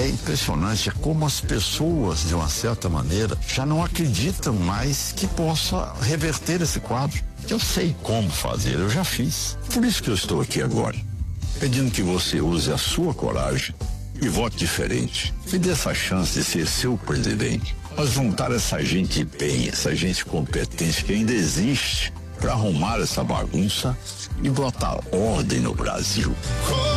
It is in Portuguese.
impressionante como as pessoas, de uma certa maneira, já não acreditam mais que possa reverter esse quadro. Eu sei como fazer, eu já fiz. Por isso que eu estou aqui agora, pedindo que você use a sua coragem e vote diferente. Me dê essa chance de ser seu presidente. Mas juntar essa gente bem, essa gente competente que ainda existe, para arrumar essa bagunça e botar ordem no Brasil.